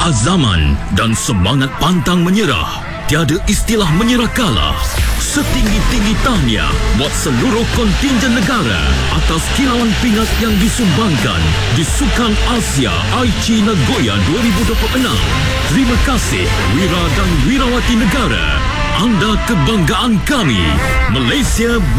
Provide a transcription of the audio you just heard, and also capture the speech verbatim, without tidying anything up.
keazaman dan semangat pantang menyerah. Tiada istilah menyerah kalah. Setinggi-tinggi tahniah buat seluruh kontingen negara atas kilauan pingat yang disumbangkan di Sukan Asia Aichi Nagoya dua ribu dua puluh enam. Terima kasih Wira dan Wirawati negara. Anda kebanggaan kami. Malaysia